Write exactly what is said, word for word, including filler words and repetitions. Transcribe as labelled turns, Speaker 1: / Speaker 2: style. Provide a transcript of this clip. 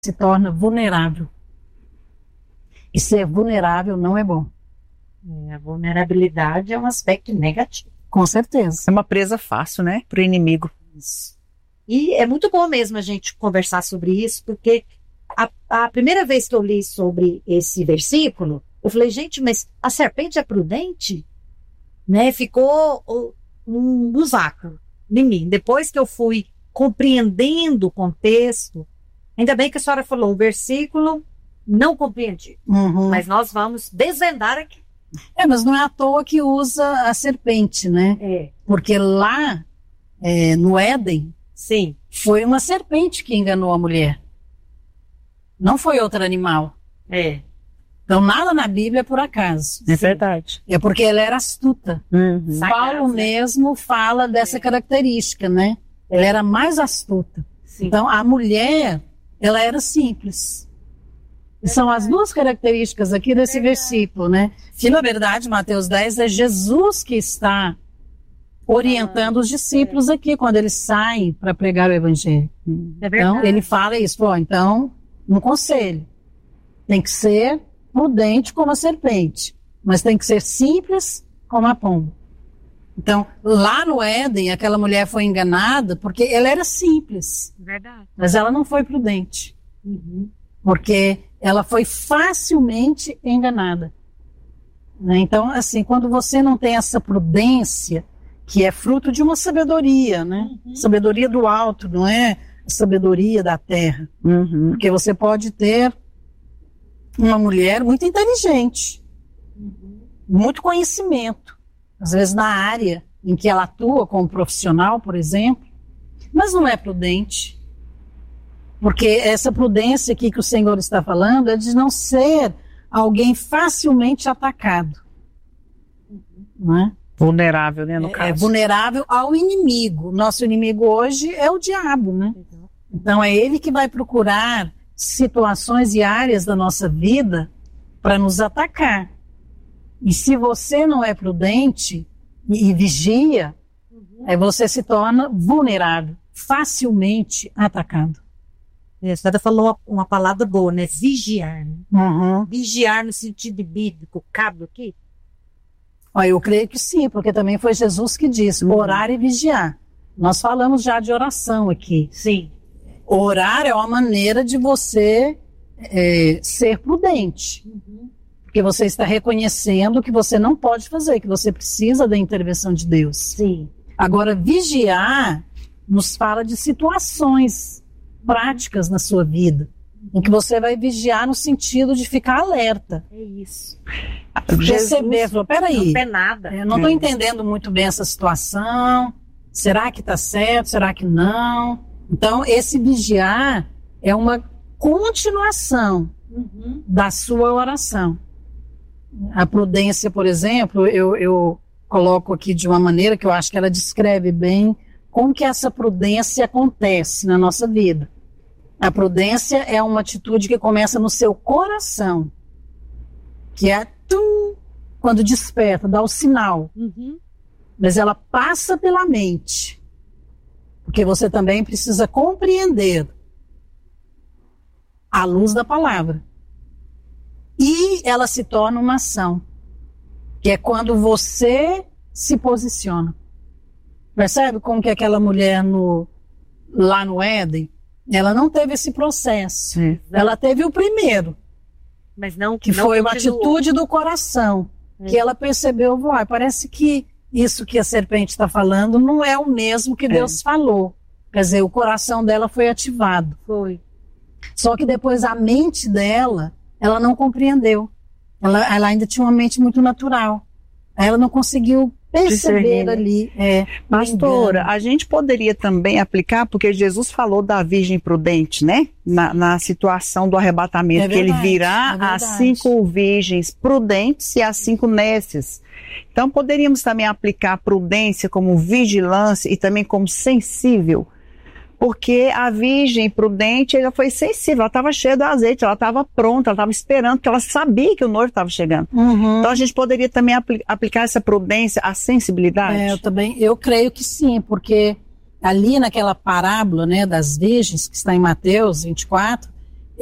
Speaker 1: se torna vulnerável. E ser vulnerável não é bom.
Speaker 2: É, a vulnerabilidade é um aspecto negativo.
Speaker 1: Com certeza.
Speaker 3: É uma presa fácil, né, para o inimigo.
Speaker 2: Isso. E é muito bom mesmo a gente conversar sobre isso, porque a, a primeira vez que eu li sobre esse versículo, eu falei, gente, mas a serpente é prudente? Né? Ficou um, um vácuo em mim. Depois que eu fui compreendendo o contexto, ainda bem que a senhora falou, o versículo não compreendi.
Speaker 1: Uhum.
Speaker 2: Mas nós vamos desvendar aqui.
Speaker 1: É, mas não é à toa que usa a serpente, né?
Speaker 2: É.
Speaker 1: Porque lá, é, no Éden,
Speaker 2: Sim.
Speaker 1: foi uma serpente que enganou a mulher. Não foi outro animal.
Speaker 2: É.
Speaker 1: Então, nada na Bíblia é por acaso.
Speaker 3: É verdade.
Speaker 1: É porque ela era astuta.
Speaker 3: Uhum.
Speaker 1: Paulo
Speaker 2: né?
Speaker 1: mesmo fala dessa
Speaker 2: É.
Speaker 1: característica, né? Ela era mais astuta.
Speaker 2: Sim.
Speaker 1: Então, a mulher, ela era simples. E são as duas características aqui desse versículo, né? Que, na verdade, Mateus dez, é Jesus que está orientando os discípulos aqui, quando eles saem para pregar o evangelho.
Speaker 2: É verdade.
Speaker 1: Então, ele fala isso, ó, então, um conselho. Tem que ser prudente como a serpente, mas tem que ser simples como a pomba. Então, lá no Éden, aquela mulher foi enganada porque ela era simples,
Speaker 2: Verdade.
Speaker 1: mas ela não foi prudente.
Speaker 2: Uhum.
Speaker 1: Porque ela foi facilmente enganada. Né? Então, assim, quando você não tem essa prudência, que é fruto de uma sabedoria, né?
Speaker 2: Uhum.
Speaker 1: Sabedoria do alto, não é a sabedoria da terra.
Speaker 3: Uhum.
Speaker 1: Porque você pode ter uma mulher muito inteligente,
Speaker 2: Uhum.
Speaker 1: muito conhecimento, às vezes na área em que ela atua como profissional, por exemplo, mas não é prudente. Porque essa prudência aqui que o Senhor está falando é de não ser alguém facilmente atacado. Não é?
Speaker 3: Vulnerável, né, no
Speaker 1: É,
Speaker 3: caso.
Speaker 1: é vulnerável ao inimigo. Nosso inimigo hoje é o diabo, né? Então é ele que vai procurar situações e áreas da nossa vida para nos atacar. E se você não é prudente e, e vigia,
Speaker 2: Uhum.
Speaker 1: aí você se torna vulnerável, facilmente atacado.
Speaker 2: A senhora falou uma, uma palavra boa, né? Vigiar. Né?
Speaker 1: Uhum.
Speaker 2: Vigiar no sentido bíblico, cabe aqui?
Speaker 1: Ó, eu creio que sim, porque também foi Jesus que disse,
Speaker 3: Uhum.
Speaker 1: orar e vigiar. Nós falamos já de oração aqui.
Speaker 2: Sim.
Speaker 1: Orar é uma maneira de você é, ser prudente.
Speaker 2: Uhum.
Speaker 1: Porque você está reconhecendo que você não pode fazer, que você precisa da intervenção de Deus.
Speaker 2: Sim.
Speaker 1: Agora, vigiar nos fala de situações práticas na sua vida, em que você vai vigiar no sentido de ficar alerta.
Speaker 2: É isso.
Speaker 1: Perceber, falou, peraí,
Speaker 2: Não é nada.
Speaker 1: eu não estou entendendo muito bem essa situação, será que está certo, será que não? Então, esse vigiar é uma continuação
Speaker 2: Uhum.
Speaker 1: da sua oração. A prudência, por exemplo, eu, eu coloco aqui de uma maneira que eu acho que ela descreve bem como que essa prudência acontece na nossa vida. A prudência é uma atitude que começa no seu coração, que é tum, quando desperta, dá o sinal,
Speaker 2: Uhum.
Speaker 1: mas ela passa pela mente, porque você também precisa compreender à luz da palavra. E ela se torna uma ação, que é quando você se posiciona. Percebe como que aquela mulher no, lá no Éden, ela não teve esse processo.
Speaker 3: É.
Speaker 1: Ela teve o primeiro,
Speaker 2: Mas não
Speaker 1: que
Speaker 2: não
Speaker 1: foi uma
Speaker 2: continuou.
Speaker 1: atitude do coração,
Speaker 2: É.
Speaker 1: que ela percebeu, uai, parece que isso que a serpente está falando não é o mesmo que Deus falou. Quer dizer, o coração dela foi ativado.
Speaker 2: Foi.
Speaker 1: Só que depois a mente dela, ela não compreendeu. Ela, ela ainda tinha uma mente muito natural. Ela não conseguiu perceber
Speaker 3: Discernir, né?
Speaker 1: ali. É,
Speaker 3: Pastora,
Speaker 1: engano.
Speaker 3: a gente poderia também aplicar, porque Jesus falou da virgem prudente, né? Na, na situação do arrebatamento,
Speaker 1: É
Speaker 3: que ele
Speaker 1: verdade,
Speaker 3: virá
Speaker 1: é verdade.
Speaker 3: as cinco virgens prudentes e as cinco nécias. Então, poderíamos também aplicar a prudência como vigilância e também como sensível. Porque a virgem prudente, ela foi sensível, ela estava cheia do azeite, ela estava pronta, ela estava esperando, porque ela sabia que o noivo estava chegando.
Speaker 1: Uhum.
Speaker 3: Então a gente poderia também apl- aplicar essa prudência à sensibilidade?
Speaker 1: É, eu também, eu creio que sim, porque ali naquela parábola, né, das virgens, que está em Mateus vinte e quatro,